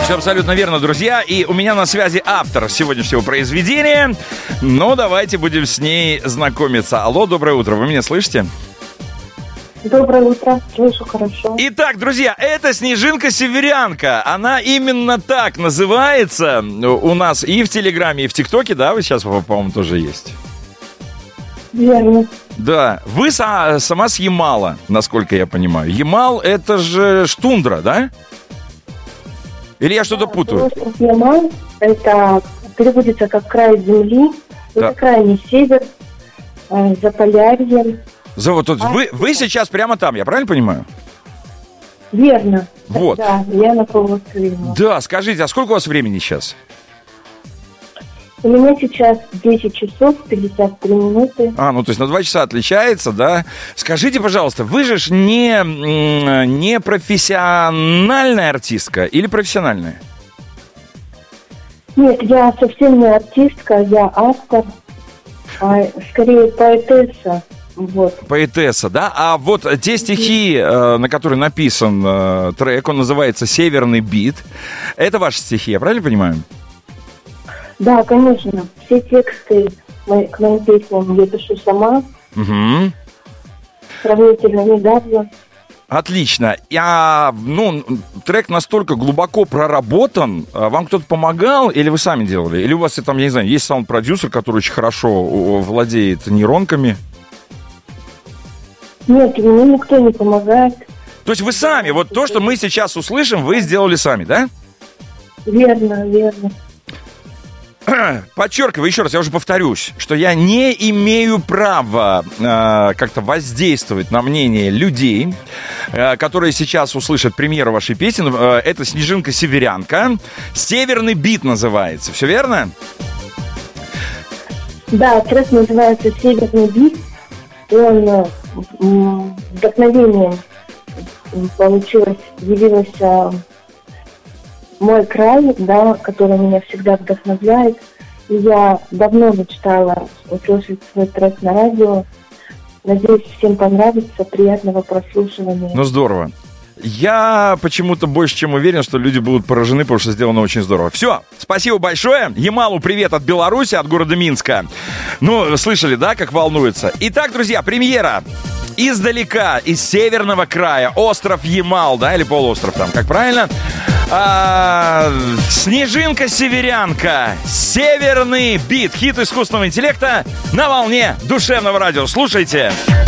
Все абсолютно верно, друзья. И у меня на связи автор сегодняшнего произведения. Но давайте будем с ней знакомиться. Алло, доброе утро. Вы меня слышите? Доброе утро. Слышу хорошо. Итак, друзья, это Снежинка-Северянка. Она именно так называется у нас и в Телеграме, и в ТикТоке, да? Вы сейчас, по-моему, тоже есть. Верно. Да. Вы сама с Ямала, насколько я понимаю. Ямал — это же тундра, да? Или я что-то путаю? Остров Ямал — это переводится как край земли. Да. Это крайний север, Заполярье. Вот, вы сейчас прямо там, я правильно понимаю? Верно. Вот. Да, я на полуострове. Да, скажите, а сколько у вас времени сейчас? У меня сейчас 10 часов 53 минуты. Ну то есть на 2 часа отличается, да? Скажите, пожалуйста, вы же ж не профессиональная артистка или профессиональная? Нет, я совсем не артистка, я автор, скорее поэтесса. Вот. Поэтесса, да? А вот те стихи, на которые написан трек, он называется «Северный бит», это ваши стихи, я правильно понимаю? Да, конечно. Все тексты к моим песням я пишу сама. Угу. Сравнительно недавно. Отлично. Трек настолько глубоко проработан. Вам кто-то помогал или вы сами делали? Или у вас там, я не знаю, есть саунд-продюсер, который очень хорошо владеет нейронками? Нет, мне никто не помогает. То есть вы сами, вот то, что мы сейчас услышим, вы сделали сами, да? Верно, верно. Подчеркиваю еще раз, я уже повторюсь, что я не имею права как-то воздействовать на мнение людей, которые сейчас услышат премьеру вашей песни. Это Снежинка-Северянка. «Северный бит» называется. Все верно? Да, трек называется «Северный бит». Он вдохновением явился мой край, да, который меня всегда вдохновляет. И я давно мечтала услышать свой трек на радио. Надеюсь, всем понравится. Приятного прослушивания. Ну, здорово. Я почему-то больше чем уверен, что люди будут поражены, потому что сделано очень здорово. Все, спасибо большое. Ямалу привет от Беларуси, от города Минска. Ну, слышали, да, как волнуется? Итак, друзья, премьера. Издалека, из северного края, остров Ямал, да, или полуостров там, как правильно? Снежинка-Северянка, «Северный бит», хит искусственного интеллекта на волне душевного радио. Слушайте.